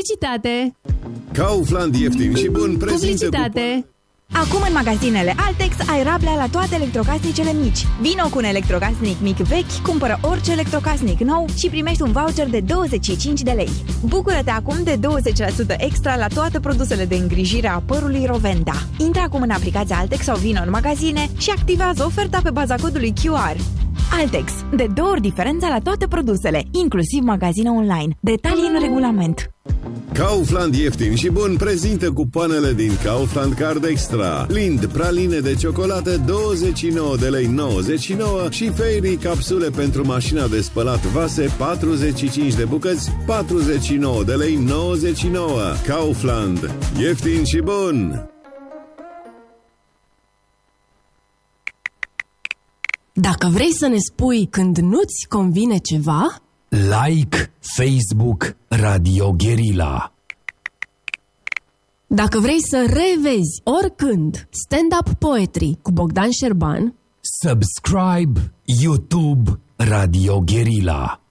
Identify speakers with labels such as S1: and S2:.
S1: Publicitate.
S2: Kaufland ieftin și bun prezintă
S1: Publicitate.
S3: Acum în magazinele Altex ai rablea la toate electrocasnicele mici. Vino cu un electrocasnic mic vechi, cumpără orice electrocasnic nou și primești un voucher de 25 de lei. Bucură-te acum de 20% extra la toate produsele de îngrijire a părului Rovenda. Intră acum în aplicația Altex sau vino în magazine și activează oferta pe baza codului QR. Altex. De 2 ori diferența la toate produsele, inclusiv magazine online. Detalii în regulament.
S2: Kaufland ieftin și bun prezintă cupoanele din Kaufland Card Extra. Lind praline de ciocolată 29 de lei 99 și Fairy capsule pentru mașina de spălat vase 45 de bucăți 49 de lei 99. Kaufland. Ieftin și bun.
S1: Dacă vrei să ne spui când nu-ți convine ceva,
S4: like Facebook Radio Guerilla.
S1: dacă vrei să revezi oricând Stand-up Poetry cu Bogdan Șerban,
S4: Subscribe YouTube Radio Guerilla.